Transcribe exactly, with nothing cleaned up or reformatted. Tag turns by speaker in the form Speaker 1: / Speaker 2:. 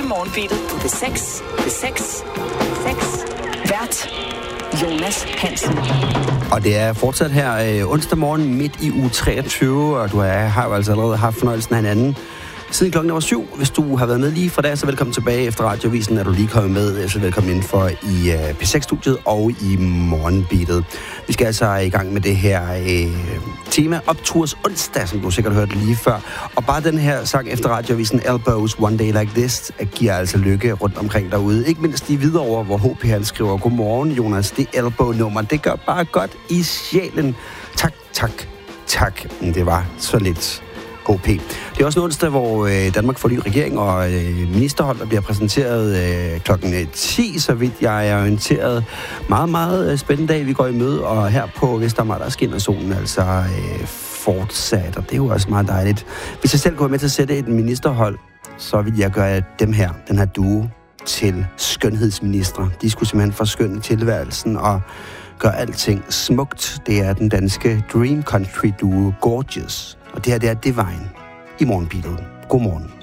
Speaker 1: Morgenbeatet på B seks, B seks, seks. Vært Jonas Hansen.
Speaker 2: Og det er fortsat her øh, onsdag morgen midt i uge treogtyve, og du er, har jo altså allerede haft fornøjelsen af hinanden siden klokken var syv. Hvis du har været med lige fra dag, så velkommen tilbage efter radiovisen. Er du lige kommet med, så velkommen indenfor i uh, P seks-studiet og i Morgenbeatet. Vi skal altså i gang med det her uh, tema Opturs onsdag, som du sikkert hørte lige før. Og bare den her sang efter radiovisen Elbows One Day Like This giver altså lykke rundt omkring derude. Ikke mindst i Hvidovre, hvor H P han skriver: Godmorgen Jonas, det Elbow-nummer, det gør bare godt i sjælen. Tak, tak, tak. Det var så lidt H P. Det er også en onsdag, hvor øh, Danmark får ny regering, og øh, ministerhold, der bliver præsenteret øh, klokken ti, så vidt jeg er orienteret. Meget, meget øh, spændende dag, vi går i møde, og her på Vestermar, der skinner solen altså øh, fortsat, og det er jo også meget dejligt. Hvis jeg selv går med til at sætte et ministerhold, så vil jeg gøre dem her, den her duo, til skønhedsministre. De skulle simpelthen forskønne tilværelsen og gøre alting smukt. Det er den danske Dream Country duo Gorgeous. Og det her, det er Divine i Morgenbeatet. God morgen.